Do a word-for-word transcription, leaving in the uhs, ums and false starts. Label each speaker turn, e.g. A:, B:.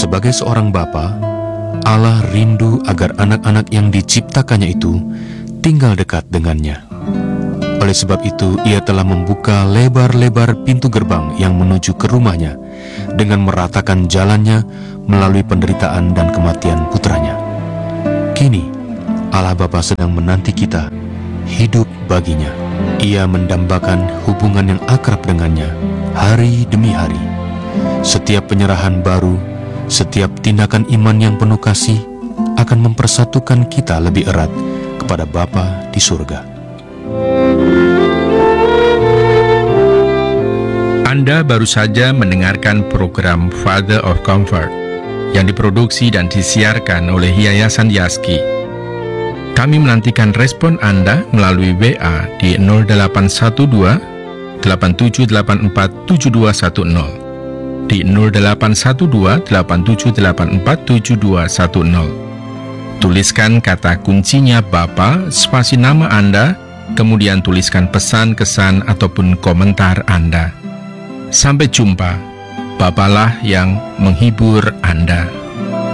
A: Sebagai seorang bapa, Allah rindu agar anak-anak yang diciptakannya itu tinggal dekat dengannya. Oleh sebab itu, Ia telah membuka lebar-lebar pintu gerbang yang menuju ke rumahnya dengan meratakan jalannya melalui penderitaan dan kematian putranya. Kini, Allah Bapa sedang menanti kita hidup baginya. Ia mendambakan hubungan yang akrab dengannya hari demi hari. Setiap penyerahan baru, setiap tindakan iman yang penuh kasih akan mempersatukan kita lebih erat kepada Bapa di surga.
B: Anda baru saja mendengarkan program Father of Comfort yang diproduksi dan disiarkan oleh Yayasan Yaski. Kami menantikan respon Anda melalui W A di nol delapan satu dua, delapan tujuh delapan empat, tujuh dua satu nol, di nol delapan satu dua, delapan tujuh delapan empat, tujuh dua satu nol. Tuliskan kata kuncinya Bapa, spasi nama Anda, kemudian tuliskan pesan, kesan, ataupun komentar Anda. Sampai jumpa, Bapalah yang menghibur Anda.